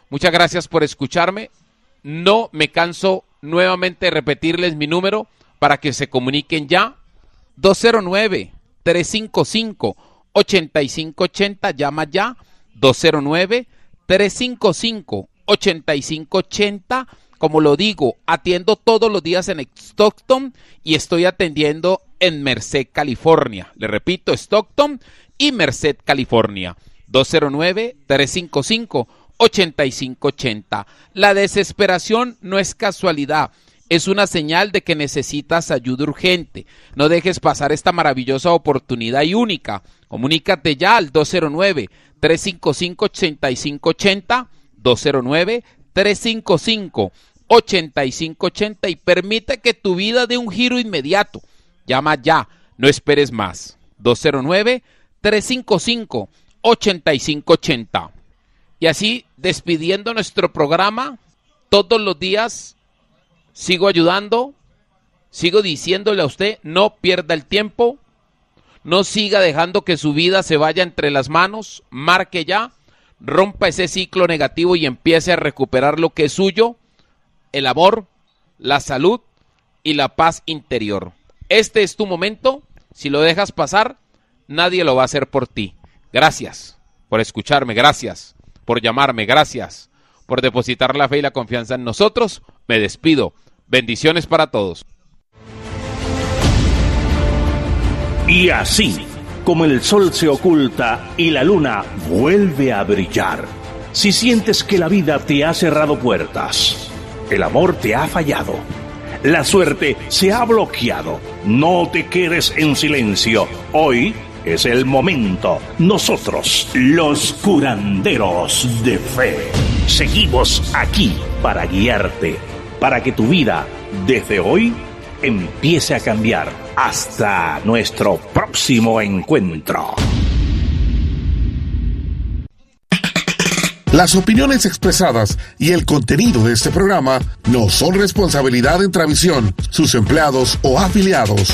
Muchas gracias por escucharme. No me canso nuevamente de repetirles mi número para que se comuniquen ya. 209-355-8580, llama ya. 209-355-8580. Como lo digo, atiendo todos los días en Stockton y estoy atendiendo en Merced, California. Le repito, Stockton y Merced, California. 209-355-8580. La desesperación no es casualidad, es una señal de que necesitas ayuda urgente. No dejes pasar esta maravillosa oportunidad y única. Comunícate ya al 209-355-8580, 209-355-8580 y permite que tu vida dé un giro inmediato. Llama ya, no esperes más. 209-355-8580. Y así, despidiendo nuestro programa, todos los días sigo ayudando, sigo diciéndole a usted, no pierda el tiempo, no siga dejando que su vida se vaya entre las manos, marque ya, rompa ese ciclo negativo y empiece a recuperar lo que es suyo, el amor, la salud y la paz interior. Este es tu momento, si lo dejas pasar, nadie lo va a hacer por ti. Gracias por escucharme, gracias por llamarme, gracias por depositar la fe y la confianza en nosotros. Me despido. Bendiciones para todos. Y así, como el sol se oculta y la luna vuelve a brillar, si sientes que la vida te ha cerrado puertas, el amor te ha fallado, la suerte se ha bloqueado, no te quedes en silencio. Hoy es el momento. Nosotros, los curanderos de fe, seguimos aquí para guiarte, para que tu vida, desde hoy, empiece a cambiar. Hasta nuestro próximo encuentro. Las opiniones expresadas y el contenido de este programa no son responsabilidad de Intravisión, sus empleados o afiliados.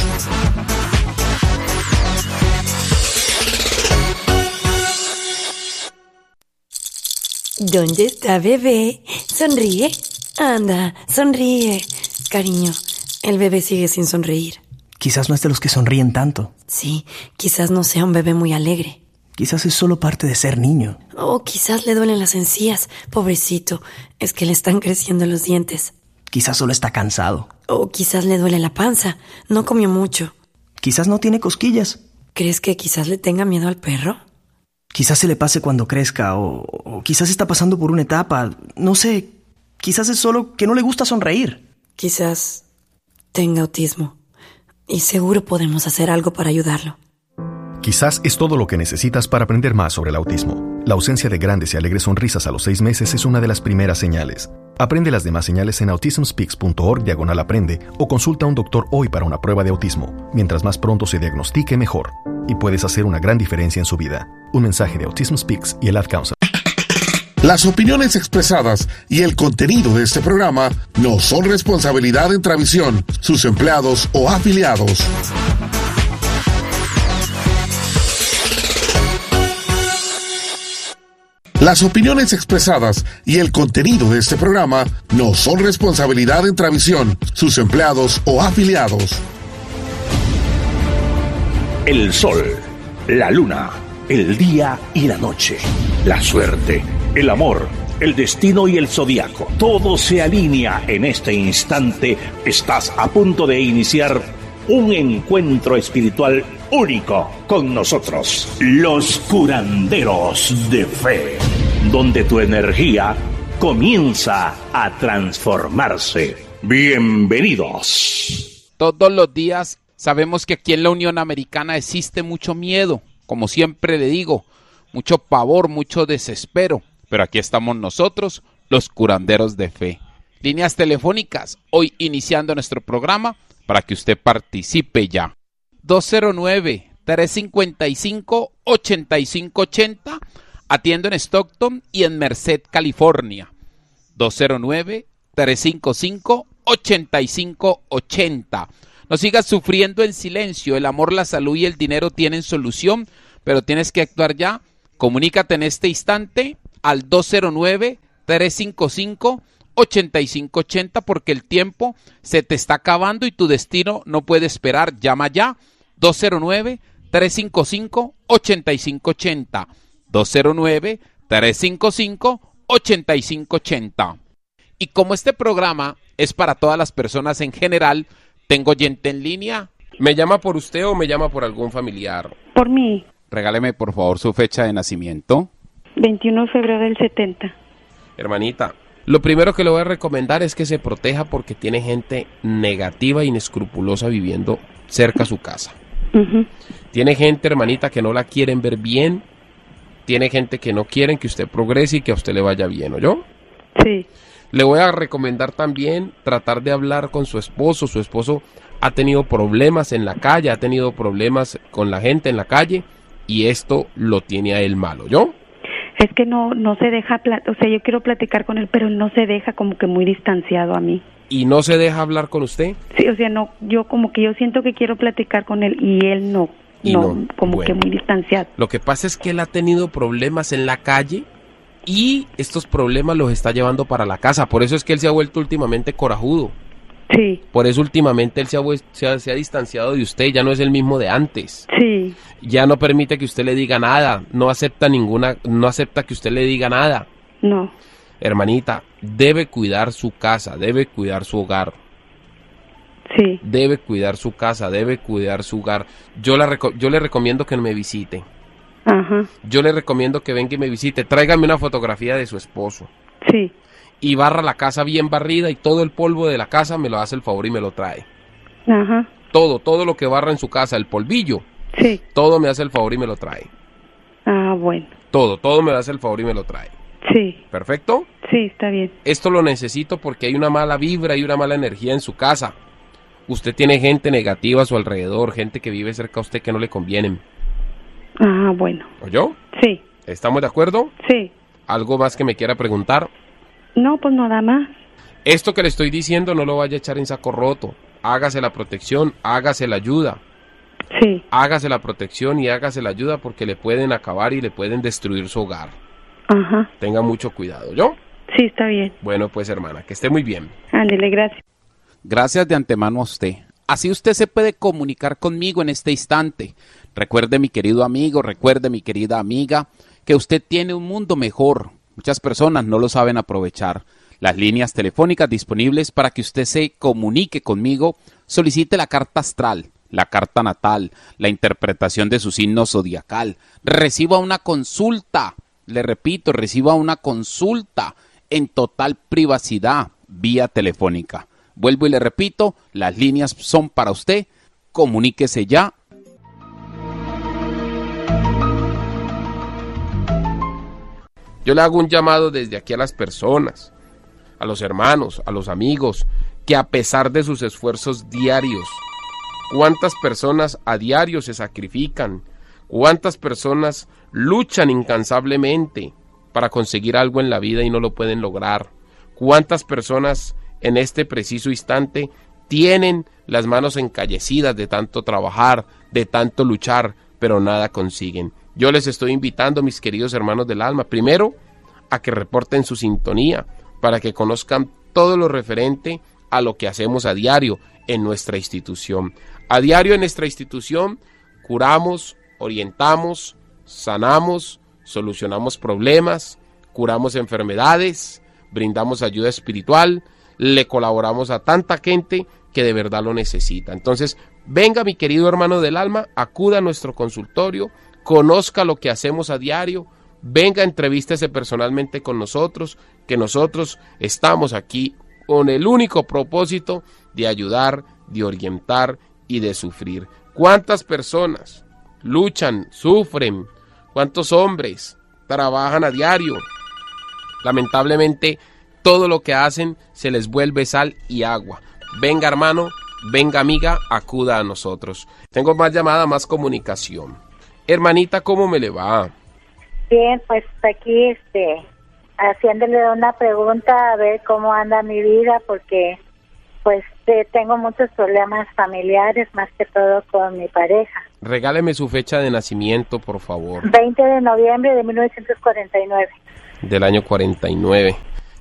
¿Dónde está bebé? Sonríe. Anda, sonríe. Cariño, el bebé sigue sin sonreír. Quizás no es de los que sonríen tanto. Sí, quizás no sea un bebé muy alegre. Quizás es solo parte de ser niño. O quizás le duelen las encías. Pobrecito, es que le están creciendo los dientes. Quizás solo está cansado. O quizás le duele la panza. No comió mucho. Quizás no tiene cosquillas. ¿Crees que quizás le tenga miedo al perro? Quizás se le pase cuando crezca, o quizás está pasando por una etapa. No sé, quizás es solo que no le gusta sonreír. Quizás tenga autismo. Y seguro podemos hacer algo para ayudarlo. Quizás es todo lo que necesitas para aprender más sobre el autismo. La ausencia de grandes y alegres sonrisas a los 6 meses es una de las primeras señales. Aprende las demás señales en autismspeaks.org/aprende o consulta a un doctor hoy para una prueba de autismo. Mientras más pronto se diagnostique, mejor. Y puedes hacer una gran diferencia en su vida. Un mensaje de Autism Speaks y el Ad Council. Las opiniones expresadas y el contenido de este programa no son responsabilidad de Intravisión, sus empleados o afiliados. Las opiniones expresadas y el contenido de este programa no son responsabilidad de Intravisión, sus empleados o afiliados. El sol, la luna, el día y la noche, la suerte, el amor, el destino y el zodiaco. Todo se alinea en este instante. Estás a punto de iniciar un encuentro espiritual único con nosotros, los curanderos de fe, donde tu energía comienza a transformarse. Bienvenidos. Todos los días sabemos que aquí en la Unión Americana existe mucho miedo, como siempre le digo, mucho pavor, mucho desespero, pero aquí estamos nosotros, los curanderos de fe. Líneas telefónicas, hoy iniciando nuestro programa, para que usted participe ya. 209-355-8580, atiendo en Stockton y en Merced, California. 209-355-8580. No sigas sufriendo en silencio, el amor, la salud y el dinero tienen solución, pero tienes que actuar ya. Comunícate en este instante al 209-355-8580 porque el tiempo se te está acabando y tu destino no puede esperar. Llama ya, 209-355-8580. 209-355-8580. Y como este programa es para todas las personas en general, tengo oyente en línea. ¿Me llama por usted o me llama por algún familiar? Por mí. Regáleme por favor su fecha de nacimiento. 21 de febrero del 70. Hermanita, lo primero que le voy a recomendar es que se proteja porque tiene gente negativa e inescrupulosa viviendo cerca a su casa. Uh-huh. Tiene gente, hermanita, que no la quieren ver bien. Tiene gente que no quieren que usted progrese y que a usted le vaya bien, ¿oyó? Sí. Le voy a recomendar también tratar de hablar con su esposo. Su esposo ha tenido problemas en la calle, ha tenido problemas con la gente en la calle y esto lo tiene a él malo, ¿yo? Es que no se deja, o sea, yo quiero platicar con él, pero no se deja, como que muy distanciado a mí. ¿Y no se deja hablar con usted? Sí, o sea, no, yo como que yo siento que quiero platicar con él y él no, como bueno, que muy distanciado. Lo que pasa es que él ha tenido problemas en la calle y estos problemas los está llevando para la casa. Por eso es que él se ha vuelto últimamente corajudo. Sí. Por eso últimamente él se ha distanciado de usted, ya no es el mismo de antes. Sí. Ya no permite que usted le diga nada, no acepta que usted le diga nada. No. Hermanita, debe cuidar su casa, debe cuidar su hogar. Sí. Debe cuidar su casa, debe cuidar su hogar. Yo le recomiendo que me visite. Ajá. Yo le recomiendo que venga y me visite. Tráigame una fotografía de su esposo. Sí. Y barra la casa bien barrida y todo el polvo de la casa me lo hace el favor y me lo trae. Ajá. Todo lo que barra en su casa, el polvillo. Sí. Todo me hace el favor y me lo trae. Ah, bueno. Todo me hace el favor y me lo trae. Sí. ¿Perfecto? Sí, está bien. Esto lo necesito porque hay una mala vibra y una mala energía en su casa. Usted tiene gente negativa a su alrededor, gente que vive cerca a usted que no le convienen. Ah, bueno. ¿Oyó? Sí. ¿Estamos de acuerdo? Sí. ¿Algo más que me quiera preguntar? No, pues nada más. Esto que le estoy diciendo no lo vaya a echar en saco roto. Hágase la protección, hágase la ayuda. Sí. Hágase la protección y hágase la ayuda porque le pueden acabar y le pueden destruir su hogar. Ajá. Tenga mucho cuidado, ¿yo? Sí, está bien. Bueno, pues hermana, que esté muy bien. Ándele, gracias. Gracias de antemano a usted. Así usted se puede comunicar conmigo en este instante. Recuerde, mi querido amigo, recuerde, mi querida amiga, que usted tiene un mundo mejor. Muchas personas no lo saben aprovechar. Las líneas telefónicas disponibles para que usted se comunique conmigo, solicite la carta astral, la carta natal, la interpretación de su signo zodiacal. Reciba una consulta, le repito, reciba una consulta en total privacidad vía telefónica. Vuelvo y le repito, las líneas son para usted. Comuníquese ya. Yo le hago un llamado desde aquí a las personas, a los hermanos, a los amigos, que a pesar de sus esfuerzos diarios, ¿cuántas personas a diario se sacrifican? ¿Cuántas personas luchan incansablemente para conseguir algo en la vida y no lo pueden lograr? ¿Cuántas personas en este preciso instante tienen las manos encallecidas de tanto trabajar, de tanto luchar, pero nada consiguen? Yo les estoy invitando, mis queridos hermanos del alma, primero a que reporten su sintonía para que conozcan todo lo referente a lo que hacemos a diario en nuestra institución. A diario en nuestra institución curamos, orientamos, sanamos, solucionamos problemas, curamos enfermedades, brindamos ayuda espiritual, le colaboramos a tanta gente que de verdad lo necesita. Entonces, venga, mi querido hermano del alma, acuda a nuestro consultorio, conozca lo que hacemos a diario, venga, entrevístese personalmente con nosotros, que nosotros estamos aquí con el único propósito de ayudar, de orientar y de sufrir. ¿Cuántas personas luchan, sufren? ¿Cuántos hombres trabajan a diario? Lamentablemente, todo lo que hacen se les vuelve sal y agua. Venga, hermano, venga, amiga, acuda a nosotros. Tengo más llamada, más comunicación. Hermanita, ¿cómo me le va? Bien, pues aquí haciéndole una pregunta a ver cómo anda mi vida, porque pues tengo muchos problemas familiares, más que todo con mi pareja. Regáleme su fecha de nacimiento, por favor. 20 de noviembre de 1949. Del año 49.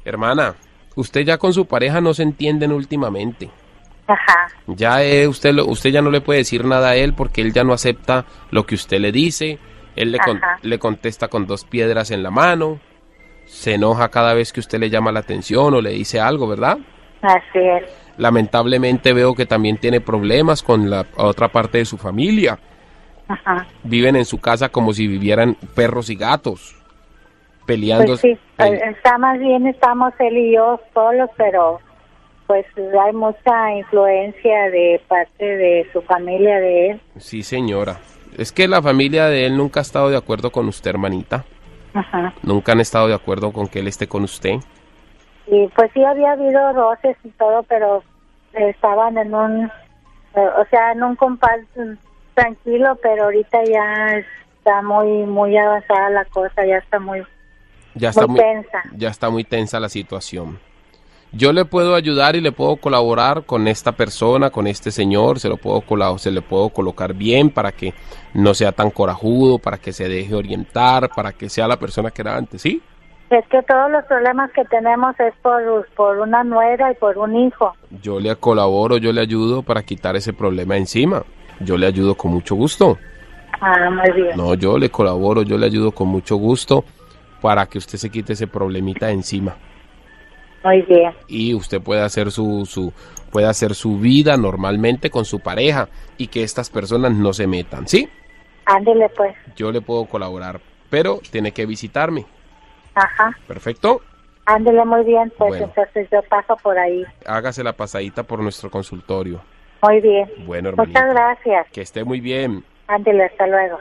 Hermana, usted ya con su pareja no se entienden últimamente. Ajá. Ya usted ya no le puede decir nada a él porque él ya no acepta lo que usted le dice. Él le contesta con 2 piedras en la mano. Se enoja cada vez que usted le llama la atención o le dice algo, ¿verdad? Así es. Lamentablemente veo que también tiene problemas con la otra parte de su familia. Ajá. Viven en su casa como si vivieran perros y gatos, peleando. Pues sí, más bien estamos él y yo solos, pero pues hay mucha influencia de parte de su familia de él. Sí, señora. Es que la familia de él nunca ha estado de acuerdo con usted, hermanita. Ajá. Nunca han estado de acuerdo con que él esté con usted. Y pues sí había habido roces y todo, pero estaban en un compás tranquilo, pero ahorita ya está muy avanzada la cosa, ya está muy tensa. Ya está muy tensa la situación. Yo le puedo ayudar y le puedo colaborar con esta persona, con este señor, se le puedo colocar bien para que no sea tan corajudo, para que se deje orientar, para que sea la persona que era antes, ¿sí? Es que todos los problemas que tenemos es por una nuera y por un hijo. Yo le colaboro, yo le ayudo para quitar ese problema encima. Yo le ayudo con mucho gusto. Ah, muy bien. No, yo le colaboro, yo le ayudo con mucho gusto para que usted se quite ese problemita encima. Muy bien. Y usted puede hacer su vida normalmente con su pareja y que estas personas no se metan, ¿sí? Ándele pues. Yo le puedo colaborar, pero tiene que visitarme. Ajá. Perfecto. Ándele muy bien, pues bueno. Entonces yo paso por ahí. Hágase la pasadita por nuestro consultorio. Muy bien. Bueno, hermanita. Muchas gracias. Que esté muy bien. Ándele, hasta luego.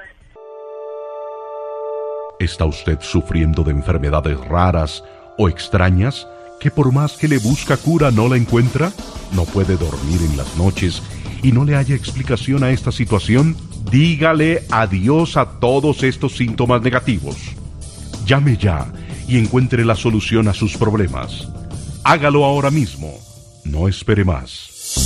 ¿Está usted sufriendo de enfermedades raras o extrañas que por más que le busca cura no la encuentra? ¿No puede dormir en las noches y no le haya explicación a esta situación? Dígale adiós a todos estos síntomas negativos. Llame ya y encuentre la solución a sus problemas. Hágalo ahora mismo. No espere más.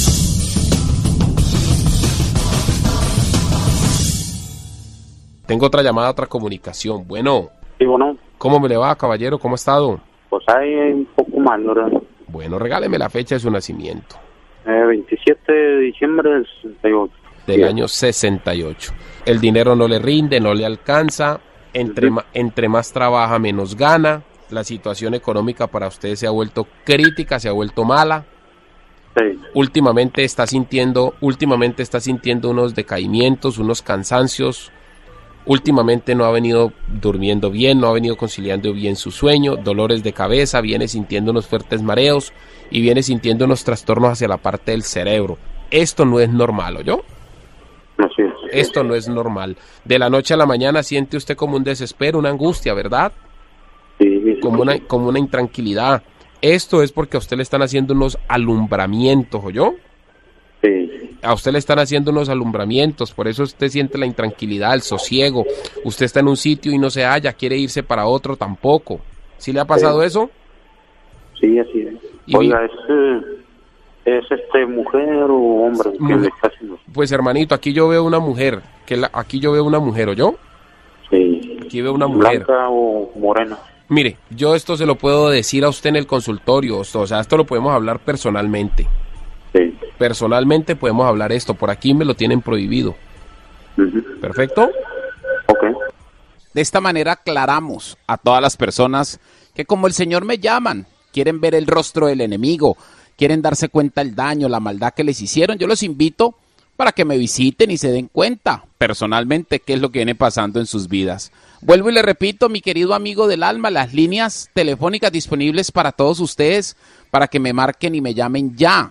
Tengo otra llamada, otra comunicación. Bueno. Sí, bueno. ¿Cómo me le va, caballero? ¿Cómo ha estado? Pues hay un poco mal, ¿verdad? Bueno, regáleme la fecha de su nacimiento. 27 de diciembre del 68. Del año 68. El dinero no le rinde, no le alcanza. Entre más trabaja, menos gana. La situación económica para usted se ha vuelto crítica, se ha vuelto mala. Sí. Últimamente está sintiendo unos decaimientos, unos cansancios. Últimamente no ha venido durmiendo bien, no ha venido conciliando bien su sueño, dolores de cabeza, viene sintiendo unos fuertes mareos y viene sintiendo unos trastornos hacia la parte del cerebro. Esto no es normal, ¿oyó? Así es. Esto no es normal. De la noche a la mañana siente usted como un desespero, una angustia, ¿verdad? Sí. Como una intranquilidad. Esto es porque a usted le están haciendo unos alumbramientos, ¿oyó? Sí. A usted le están haciendo unos alumbramientos, por eso usted siente la intranquilidad, el sosiego. Usted está en un sitio y no se halla, quiere irse para otro tampoco. ¿Sí le ha pasado eso? Sí, así es. Oiga, ¿es mujer o hombre? Que le está haciendo? Pues hermanito, aquí yo veo una mujer, aquí yo veo una mujer, ¿oyó? Sí. Aquí veo una mujer. ¿Blanca o morena? Mire, yo esto se lo puedo decir a usted en el consultorio, o sea, esto lo podemos hablar personalmente. Sí. Personalmente podemos hablar esto, por aquí me lo tienen prohibido. ¿Perfecto? Ok. De esta manera aclaramos a todas las personas que como el Señor me llaman, quieren ver el rostro del enemigo, quieren darse cuenta del daño, la maldad que les hicieron. Yo los invito para que me visiten y se den cuenta personalmente qué es lo que viene pasando en sus vidas. Vuelvo y le repito, mi querido amigo del alma, las líneas telefónicas disponibles para todos ustedes, para que me marquen y me llamen ya.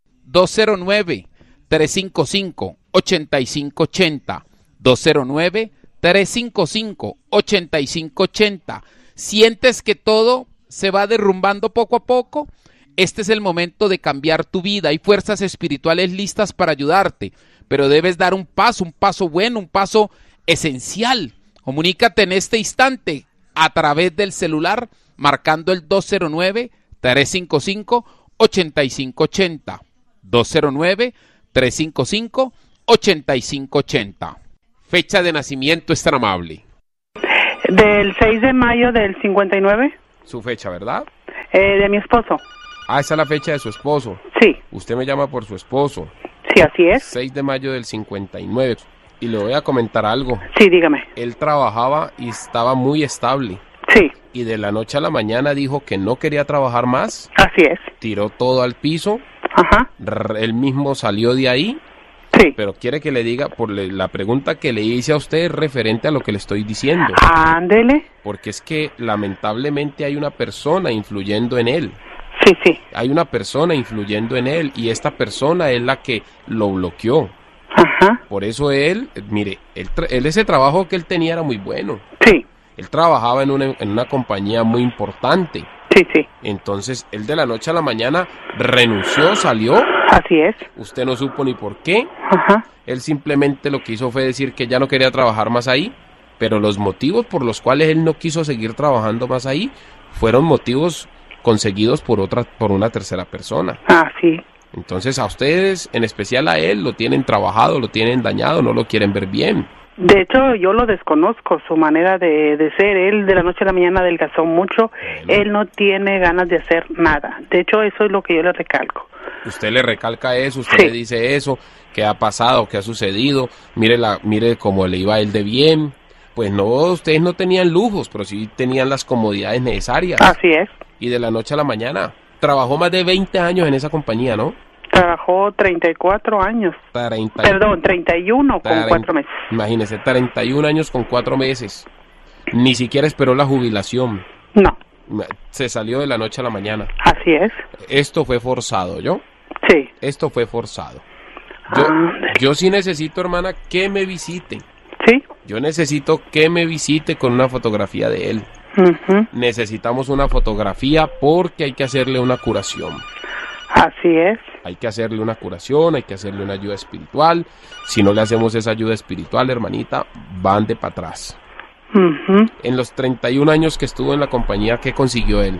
209-355-8580. 209-355-8580. ¿Sientes que todo se va derrumbando poco a poco? Este es el momento de cambiar tu vida. Hay fuerzas espirituales listas para ayudarte, pero debes dar un paso bueno, un paso esencial. Comunícate en este instante a través del celular marcando el 209-355-8580. 209-355-8580. Fecha de nacimiento es tan amable. Del 6 de mayo del 59. Su fecha, ¿verdad? De mi esposo. Ah, esa es la fecha de su esposo. Sí. Usted me llama por su esposo. Sí, así es. 6 de mayo del 59. Y le voy a comentar algo. Sí, dígame. Él trabajaba y estaba muy estable. Sí. Y de la noche a la mañana dijo que no quería trabajar más. Así es. Tiró todo al piso. Ajá. Él mismo salió de ahí. Sí. Pero quiere que le diga, por la pregunta que le hice a usted es referente a lo que le estoy diciendo. Ándele. Porque es que lamentablemente hay una persona influyendo en él. Sí, sí. Hay una persona influyendo en él y esta persona es la que lo bloqueó. Ajá. Por eso él, mire, ese trabajo que él tenía era muy bueno. Sí. Él trabajaba en una compañía muy importante. Sí, sí. Entonces, él de la noche a la mañana renunció, salió. Así es. Usted no supo ni por qué. Ajá. Él simplemente lo que hizo fue decir que ya no quería trabajar más ahí, pero los motivos por los cuales él no quiso seguir trabajando más ahí fueron motivos conseguidos por una tercera persona. Ah, sí. Entonces, a ustedes, en especial a él, lo tienen trabajado, lo tienen dañado, no lo quieren ver bien. De hecho, yo lo desconozco, su manera de ser. Él de la noche a la mañana adelgazó mucho. Bueno. Él no tiene ganas de hacer nada. De hecho, eso es lo que yo le recalco. Usted le recalca eso, usted sí. le dice eso, qué ha pasado, qué ha sucedido, mire cómo le iba a él de bien. Pues no, ustedes no tenían lujos, pero sí tenían las comodidades necesarias. Así es. Y de la noche a la mañana, trabajó más de 20 años en esa compañía, ¿no? Trabajó 34 años. 31 con 4 meses. Imagínese, 31 años con 4 meses. Ni siquiera esperó la jubilación. No. Se salió de la noche a la mañana. Así es. Esto fue forzado, ¿yo? Sí. Esto fue forzado. Yo sí necesito, hermana, que me visite. Sí. Yo necesito que me visite con una fotografía de él. Uh-huh. Necesitamos una fotografía porque hay que hacerle una curación. Así es. Hay que hacerle una curación, hay que hacerle una ayuda espiritual. Si no le hacemos esa ayuda espiritual, hermanita, van de para atrás. Uh-huh. En los 31 años que estuvo en la compañía, ¿qué consiguió él?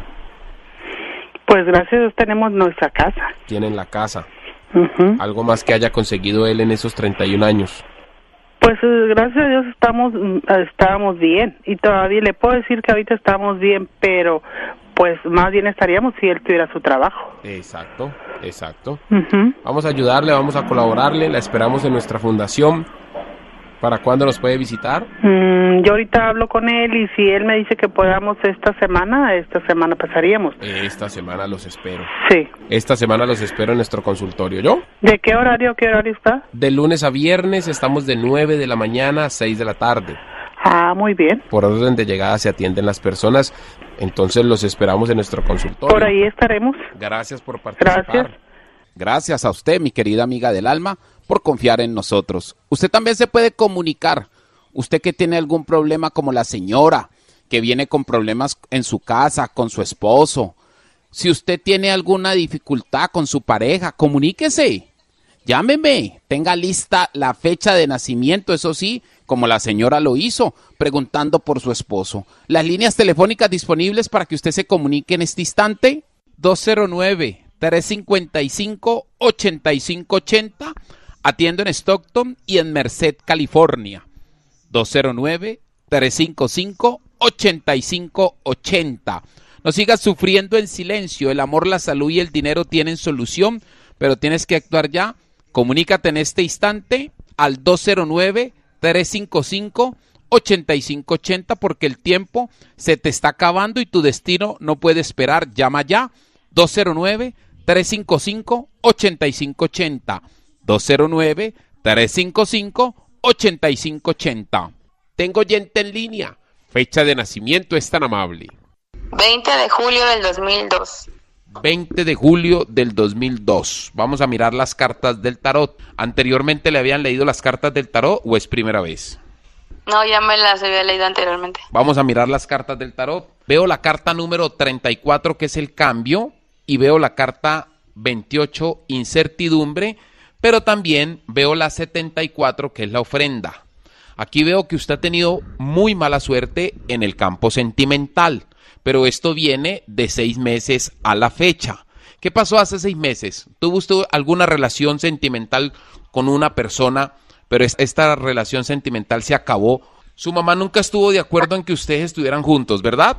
Pues gracias a Dios tenemos nuestra casa. Tienen la casa. Uh-huh. ¿Algo más que haya conseguido él en esos 31 años? Pues gracias a Dios estábamos bien. Y todavía le puedo decir que ahorita estamos bien, pero pues más bien estaríamos si él tuviera su trabajo. Exacto. Uh-huh. Vamos a ayudarle, vamos a colaborarle, la esperamos en nuestra fundación. ¿Para cuándo nos puede visitar? Yo ahorita hablo con él y si él me dice que podamos esta semana pasaríamos. Esta semana los espero. Sí. Esta semana los espero en nuestro consultorio, ¿yo? ¿De qué horario está? De lunes a viernes estamos de 9 de la mañana a 6 de la tarde. Ah, muy bien. Por orden de llegada se atienden las personas, entonces los esperamos en nuestro consultorio. Por ahí estaremos. Gracias por participar. Gracias a usted, mi querida amiga del alma, por confiar en nosotros. Usted también se puede comunicar. Usted que tiene algún problema como la señora, que viene con problemas en su casa, con su esposo. Si usted tiene alguna dificultad con su pareja, comuníquese. Llámeme, tenga lista la fecha de nacimiento, eso sí, como la señora lo hizo, preguntando por su esposo. Las líneas telefónicas disponibles para que usted se comunique en este instante, 209-355-8580. Atiendo en Stockton y en Merced, California. 209-355-8580. No sigas sufriendo en silencio. El amor, la salud y el dinero tienen solución, pero tienes que actuar ya. Comunícate en este instante al 209-355-8580 porque el tiempo se te está acabando y tu destino no puede esperar. Llama ya. 209-355-8580. 209-355-8580. Tengo oyente en línea. Fecha de nacimiento es tan amable. 20 de julio del 2002. 20 de julio del 2002. Vamos a mirar las cartas del tarot. ¿Anteriormente le habían leído las cartas del tarot o es primera vez? No, ya me las había leído anteriormente. Vamos a mirar las cartas del tarot. Veo la carta número 34, que es el cambio, y veo la carta 28, incertidumbre, pero también veo la 74, que es la ofrenda. Aquí veo que usted ha tenido muy mala suerte en el campo sentimental, pero esto viene de 6 meses a la fecha. ¿Qué pasó hace 6 meses? ¿Tuvo usted alguna relación sentimental con una persona, pero esta relación sentimental se acabó? Su mamá nunca estuvo de acuerdo en que ustedes estuvieran juntos, ¿verdad?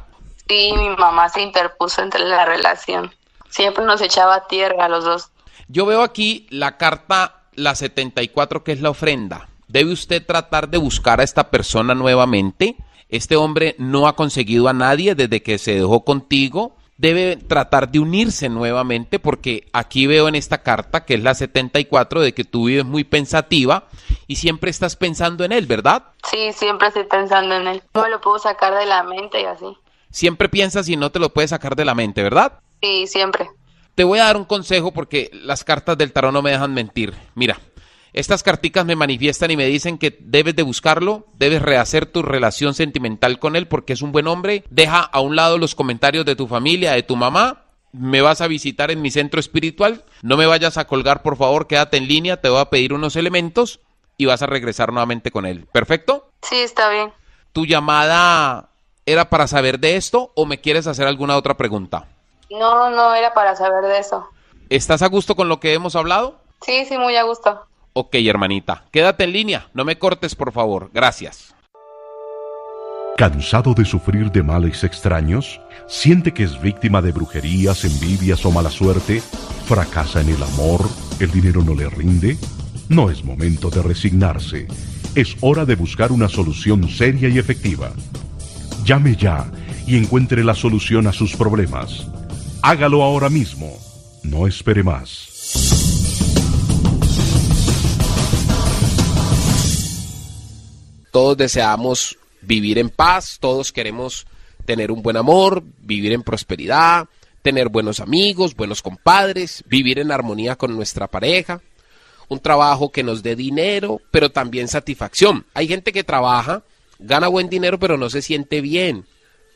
Sí, mi mamá se interpuso entre la relación. Siempre nos echaba tierra a los dos. Yo veo aquí la carta, la 74, que es la ofrenda. Debe usted tratar de buscar a esta persona nuevamente. Este hombre no ha conseguido a nadie desde que se dejó contigo. Debe tratar de unirse nuevamente, porque aquí veo en esta carta, que es la 74, de que tú vives muy pensativa y siempre estás pensando en él, ¿verdad? Sí, siempre estoy pensando en él. No me lo puedo sacar de la mente y así. Siempre piensas y no te lo puedes sacar de la mente, ¿verdad? Sí, siempre. Te voy a dar un consejo porque las cartas del tarot no me dejan mentir. Mira, estas carticas me manifiestan y me dicen que debes de buscarlo, debes rehacer tu relación sentimental con él porque es un buen hombre. Deja a un lado los comentarios de tu familia, de tu mamá. Me vas a visitar en mi centro espiritual. No me vayas a colgar, por favor, quédate en línea. Te voy a pedir unos elementos y vas a regresar nuevamente con él. ¿Perfecto? Sí, está bien. ¿Tu llamada era para saber de esto o me quieres hacer alguna otra pregunta? No era para saber de eso. ¿Estás a gusto con lo que hemos hablado? Sí, muy a gusto. Ok, hermanita, quédate en línea, no me cortes, por favor, gracias. ¿Cansado de sufrir de males extraños? ¿Siente que es víctima de brujerías, envidias o mala suerte? ¿Fracasa en el amor? ¿El dinero no le rinde? No es momento de resignarse. Es hora de buscar una solución seria y efectiva. Llame ya y encuentre la solución a sus problemas. Hágalo ahora mismo. No espere más. Todos deseamos vivir en paz, todos queremos tener un buen amor, vivir en prosperidad, tener buenos amigos, buenos compadres, vivir en armonía con nuestra pareja, un trabajo que nos dé dinero, pero también satisfacción. Hay gente que trabaja, gana buen dinero, pero no se siente bien,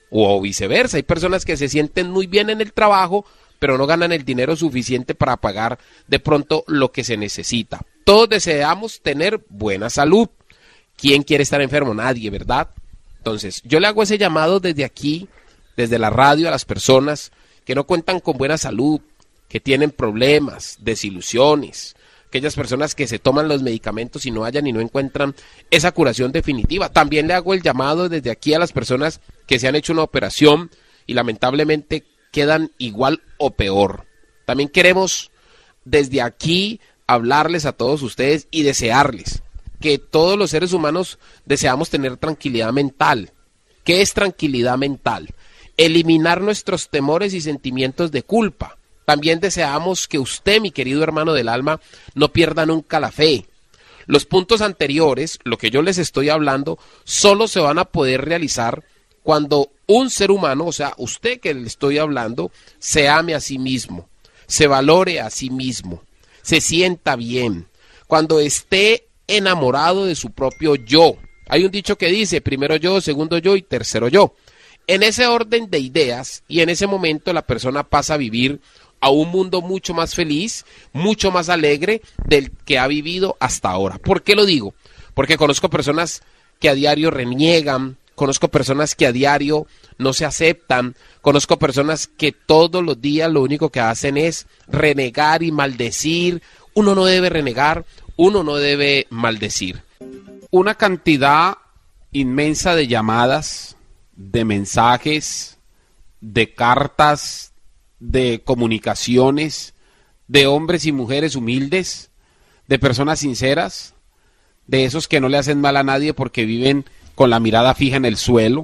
o viceversa. Hay personas que se sienten muy bien en el trabajo, pero no ganan el dinero suficiente para pagar de pronto lo que se necesita. Todos deseamos tener buena salud. ¿Quién quiere estar enfermo? Nadie, ¿verdad? Entonces, yo le hago ese llamado desde aquí, desde la radio, a las personas que no cuentan con buena salud, que tienen problemas, desilusiones, aquellas personas que se toman los medicamentos y no hallan y no encuentran esa curación definitiva. También le hago el llamado desde aquí a las personas que se han hecho una operación y lamentablemente quedan igual o peor. También queremos desde aquí hablarles a todos ustedes y desearles que todos los seres humanos deseamos tener tranquilidad mental. ¿Qué es tranquilidad mental? Eliminar nuestros temores y sentimientos de culpa. También deseamos que usted, mi querido hermano del alma, no pierda nunca la fe. Los puntos anteriores, lo que yo les estoy hablando, solo se van a poder realizar cuando un ser humano, o sea, usted que le estoy hablando, se ame a sí mismo, se valore a sí mismo, se sienta bien, cuando esté enamorado de su propio yo. Hay un dicho que dice, primero yo, segundo yo y tercero yo. En ese orden de ideas y en ese momento la persona pasa a vivir a un mundo mucho más feliz, mucho más alegre del que ha vivido hasta ahora. ¿Por qué lo digo? Porque conozco personas que a diario reniegan, conozco personas que a diario no se aceptan, conozco personas que todos los días lo único que hacen es renegar y maldecir. Uno no debe renegar, uno no debe maldecir. Una cantidad inmensa de llamadas, de mensajes, de cartas, de comunicaciones, de hombres y mujeres humildes, de personas sinceras, de esos que no le hacen mal a nadie porque viven con la mirada fija en el suelo.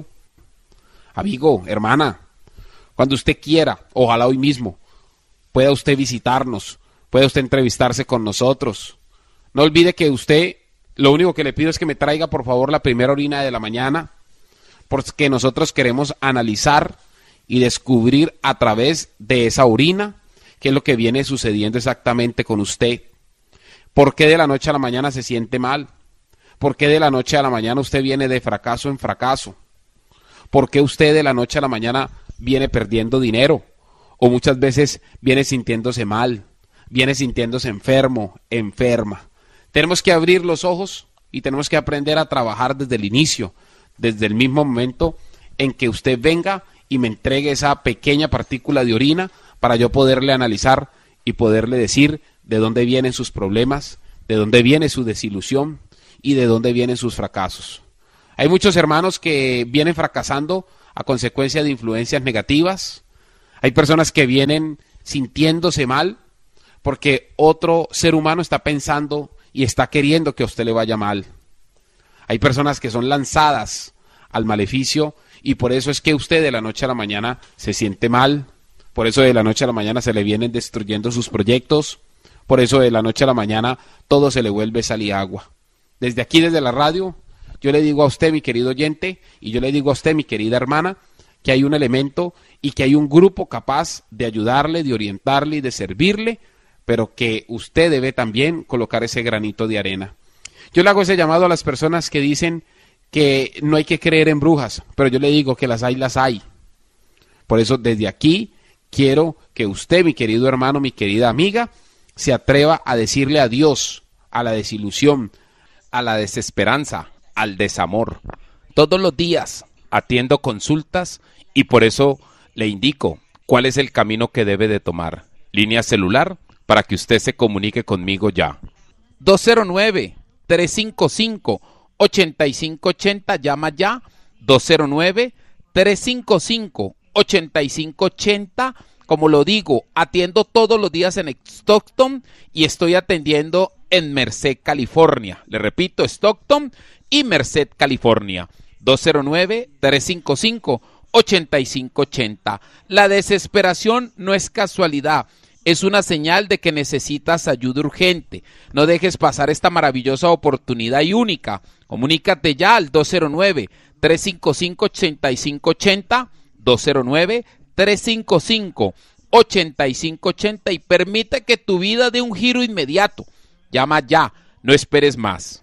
Amigo, hermana, cuando usted quiera, ojalá hoy mismo, pueda usted visitarnos, pueda usted entrevistarse con nosotros. No olvide que usted, lo único que le pido es que me traiga por favor la primera orina de la mañana, porque nosotros queremos analizar y descubrir a través de esa orina qué es lo que viene sucediendo exactamente con usted. ¿Por qué de la noche a la mañana se siente mal? ¿Por qué de la noche a la mañana usted viene de fracaso en fracaso? ¿Por qué usted de la noche a la mañana viene perdiendo dinero? O muchas veces viene sintiéndose mal, viene sintiéndose enfermo, enferma. Tenemos que abrir los ojos y tenemos que aprender a trabajar desde el inicio, desde el mismo momento en que usted venga y me entregue esa pequeña partícula de orina para yo poderle analizar y poderle decir de dónde vienen sus problemas, de dónde viene su desilusión y de dónde vienen sus fracasos. Hay muchos hermanos que vienen fracasando a consecuencia de influencias negativas. Hay personas que vienen sintiéndose mal porque otro ser humano está pensando y está queriendo que a usted le vaya mal. Hay personas que son lanzadas al maleficio y por eso es que usted de la noche a la mañana se siente mal, por eso de la noche a la mañana se le vienen destruyendo sus proyectos, por eso de la noche a la mañana todo se le vuelve sal y agua. Desde aquí, desde la radio, yo le digo a usted, mi querido oyente, y yo le digo a usted, mi querida hermana, que hay un elemento y que hay un grupo capaz de ayudarle, de orientarle y de servirle, pero que usted debe también colocar ese granito de arena. Yo le hago ese llamado a las personas que dicen que no hay que creer en brujas, pero yo le digo que las hay, las hay. Por eso desde aquí quiero que usted, mi querido hermano, mi querida amiga, se atreva a decirle adiós a la desilusión, a la desesperanza, al desamor. Todos los días atiendo consultas y por eso le indico cuál es el camino que debe de tomar. Línea celular para que usted se comunique conmigo ya. 209-355-8580, llama ya. 209-355-8580. Como lo digo, atiendo todos los días en Stockton y estoy atendiendo en Merced, California. Le repito, Stockton y Merced, California. 209-355-8580. La desesperación no es casualidad, es una señal de que necesitas ayuda urgente. No dejes pasar esta maravillosa oportunidad y única. Comunícate ya al 209-355-8580, 209-355-8580 y permite que tu vida dé un giro inmediato. Llama ya, no esperes más.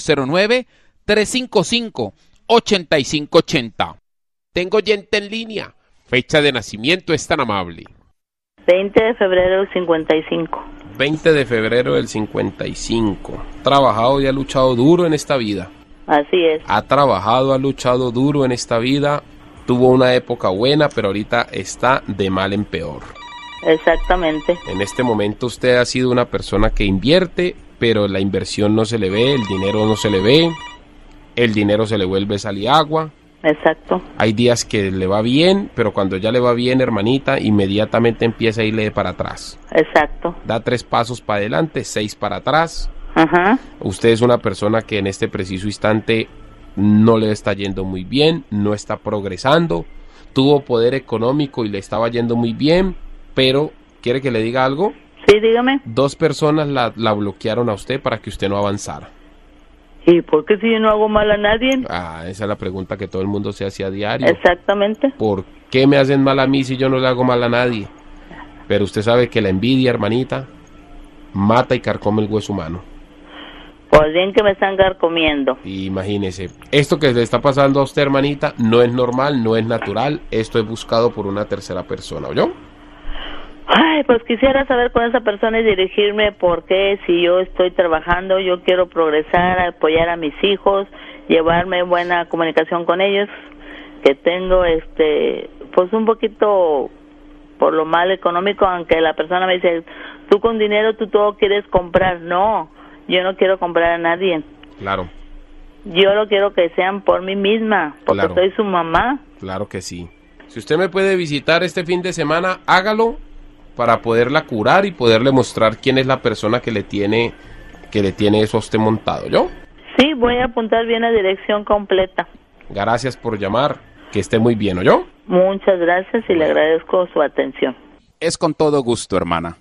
209-355-8580. Tengo oyente en línea. Fecha de nacimiento es tan amable. 20 de febrero del 55. 20 de febrero del 55. Trabajado y ha luchado duro en esta vida. Así es. Ha trabajado, ha luchado duro en esta vida. Tuvo una época buena, pero ahorita está de mal en peor. Exactamente. En este momento usted ha sido una persona que invierte, pero la inversión no se le ve, el dinero no se le ve, el dinero se le vuelve sal y agua. Exacto. Hay días que le va bien, pero cuando ya le va bien, hermanita, inmediatamente empieza a irle para atrás. Exacto. Da 3 pasos para adelante, 6 para atrás. Ajá. Usted es una persona que en este preciso instante no le está yendo muy bien, no está progresando, tuvo poder económico y le estaba yendo muy bien, pero ¿quiere que le diga algo? Sí, dígame. 2 personas la bloquearon a usted para que usted no avanzara. ¿Y por qué si yo no hago mal a nadie? Esa es la pregunta que todo el mundo se hace a diario. Exactamente. ¿Por qué me hacen mal a mí si yo no le hago mal a nadie? Pero usted sabe que la envidia, hermanita, mata y carcome el hueso humano. Pues bien que me están carcomiendo. Imagínese, esto que le está pasando a usted, hermanita, no es normal, no es natural. Esto es buscado por una tercera persona, ¿oyó? Ay, pues quisiera saber con esa persona y dirigirme porque si yo estoy trabajando, yo quiero progresar, apoyar a mis hijos, llevarme buena comunicación con ellos, que tengo pues un poquito por lo mal económico, aunque la persona me dice, tú con dinero tú todo quieres comprar. No, yo no quiero comprar a nadie. Claro. Yo lo quiero que sean por mí misma, porque claro. Soy su mamá. Claro que sí. Si usted me puede visitar este fin de semana, hágalo para poderla curar y poderle mostrar quién es la persona que le tiene eso a usted montado, ¿yo? Sí, voy a apuntar bien la dirección completa. Gracias por llamar, que esté muy bien, ¿oyó? Muchas gracias y le agradezco su atención. Es con todo gusto, hermana.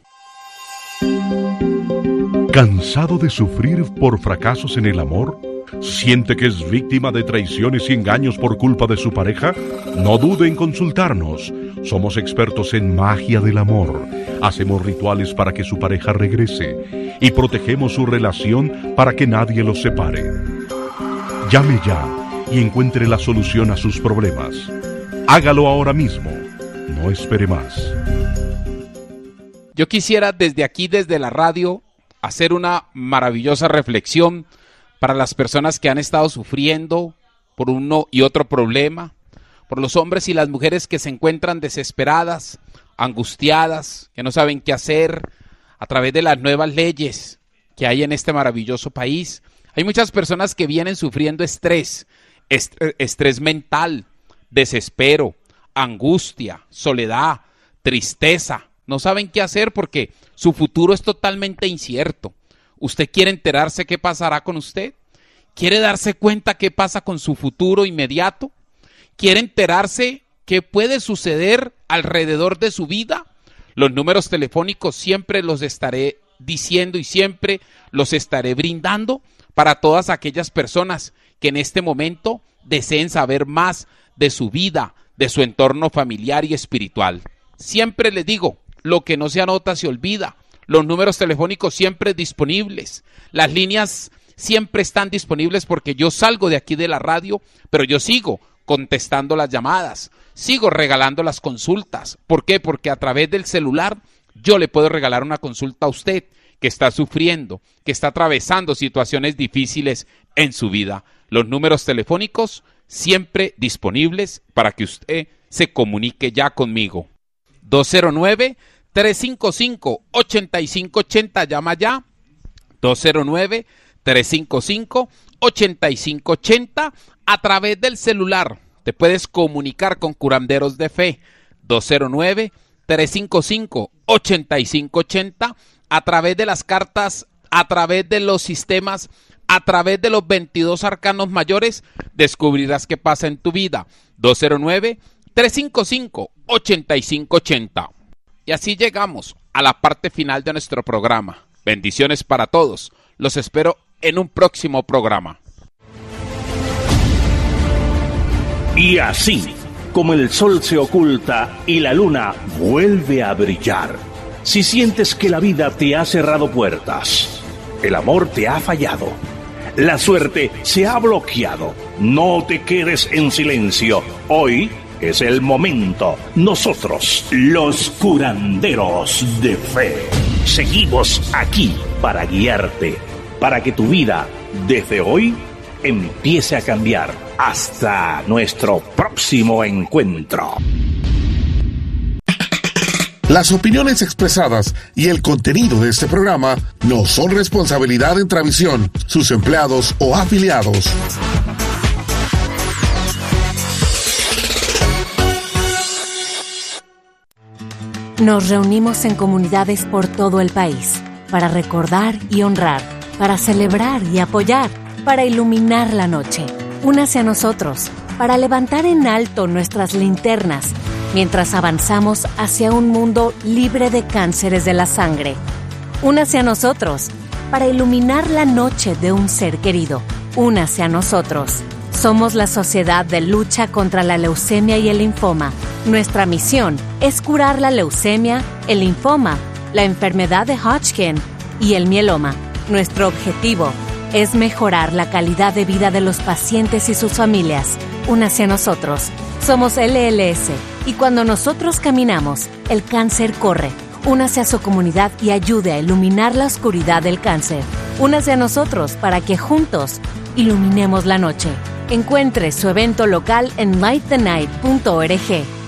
¿Cansado de sufrir por fracasos en el amor? ¿Siente que es víctima de traiciones y engaños por culpa de su pareja? No dude en consultarnos. Somos expertos en magia del amor. Hacemos rituales para que su pareja regrese y protegemos su relación para que nadie los separe. Llame ya y encuentre la solución a sus problemas. Hágalo ahora mismo. No espere más. Yo quisiera desde aquí, desde la radio, hacer una maravillosa reflexión para las personas que han estado sufriendo por uno y otro problema, por los hombres y las mujeres que se encuentran desesperadas, angustiadas, que no saben qué hacer a través de las nuevas leyes que hay en este maravilloso país. Hay muchas personas que vienen sufriendo estrés mental, desespero, angustia, soledad, tristeza. No saben qué hacer porque su futuro es totalmente incierto. ¿Usted quiere enterarse qué pasará con usted? ¿Quiere darse cuenta qué pasa con su futuro inmediato? ¿Quiere enterarse qué puede suceder alrededor de su vida? Los números telefónicos siempre los estaré diciendo y siempre los estaré brindando para todas aquellas personas que en este momento deseen saber más de su vida, de su entorno familiar y espiritual. Siempre les digo, lo que no se anota se olvida. Los números telefónicos siempre disponibles. Las líneas siempre están disponibles porque yo salgo de aquí de la radio, pero yo sigo contestando las llamadas, sigo regalando las consultas. ¿Por qué? Porque a través del celular yo le puedo regalar una consulta a usted que está sufriendo, que está atravesando situaciones difíciles en su vida. Los números telefónicos siempre disponibles para que usted se comunique ya conmigo. 209-355-8580, llama ya. 209-355-8580 a través del celular. Te puedes comunicar con curanderos de fe. 209-355-8580 a través de las cartas, a través de los sistemas, a través de los 22 arcanos mayores, descubrirás qué pasa en tu vida. 209-355-8580. Y así llegamos a la parte final de nuestro programa. Bendiciones para todos. Los espero en un próximo programa. Y así, como el sol se oculta y la luna vuelve a brillar, si sientes que la vida te ha cerrado puertas, el amor te ha fallado, la suerte se ha bloqueado, no te quedes en silencio. Hoy es el momento. Nosotros, los curanderos de fe, seguimos aquí para guiarte, para que tu vida desde hoy empiece a cambiar. Hasta nuestro próximo encuentro. Las opiniones expresadas y el contenido de este programa no son responsabilidad de Intravisión, sus empleados o afiliados. Nos reunimos en comunidades por todo el país para recordar y honrar, para celebrar y apoyar, para iluminar la noche. Únase a nosotros para levantar en alto nuestras linternas mientras avanzamos hacia un mundo libre de cánceres de la sangre. Únase a nosotros para iluminar la noche de un ser querido. Únase a nosotros. Somos la Sociedad de Lucha contra la Leucemia y el Linfoma. Nuestra misión es curar la leucemia, el linfoma, la enfermedad de Hodgkin y el mieloma. Nuestro objetivo es mejorar la calidad de vida de los pacientes y sus familias. Únase a nosotros. Somos LLS y cuando nosotros caminamos, el cáncer corre. Únase a su comunidad y ayude a iluminar la oscuridad del cáncer. Únase a nosotros para que juntos iluminemos la noche. Encuentre su evento local en lighttenight.org.